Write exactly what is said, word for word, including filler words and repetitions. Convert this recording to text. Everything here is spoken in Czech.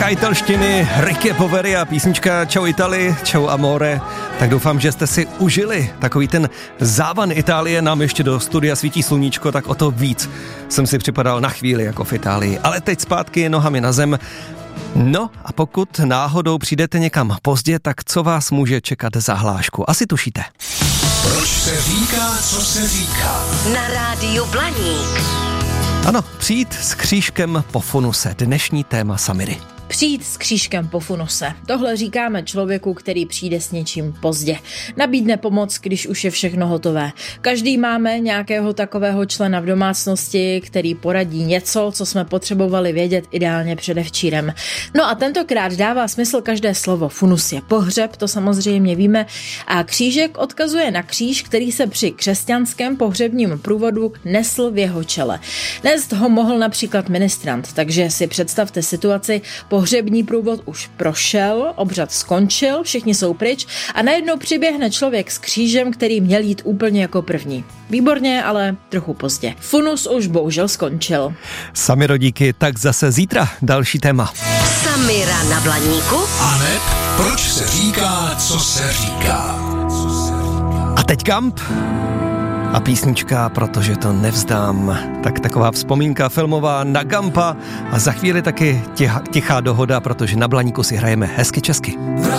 Mistr italštiny Ricky Poveri a písnička Ciao Italy, Ciao Amore. Tak doufám, že jste si užili takový ten závan Itálie. Nám ještě do studia svítí sluníčko, tak o to víc jsem si připadal na chvíli jako v Itálii. Ale teď zpátky nohami na zem. No a pokud náhodou přijdete někam pozdě, tak co vás může čekat za hlášku? Asi tušíte. Proč se říká, co se říká? Na rádiu Blaník. Ano, přijít s křížkem po funuse. Dnešní téma Samiry. Přijít s křížkem po funuse. Tohle říkáme člověku, který přijde s něčím pozdě. Nabídne pomoc, když už je všechno hotové. Každý máme nějakého takového člena v domácnosti, který poradí něco, co jsme potřebovali vědět ideálně předevčírem. No a tentokrát dává smysl každé slovo. Funus je pohřeb, to samozřejmě víme. A křížek odkazuje na kříž, který se při křesťanském pohřebním průvodu nesl v jeho čele. Nést ho mohl například ministrant, takže si představte situaci. Pohřební průvod už prošel, obřad skončil, všichni jsou pryč a najednou přiběhne člověk s křížem, který měl jít úplně jako první. Výborně, ale trochu pozdě. Funus už bohužel skončil. Samiro, díky, tak zase zítra další téma. Samira na Blaníku. A ne, proč se říká, co se říká? A teď Kamp a písnička, protože to nevzdám. Tak taková vzpomínka filmová na Gampa a za chvíli taky tichá, tichá dohoda, protože na Blaníku si hrajeme hezky česky.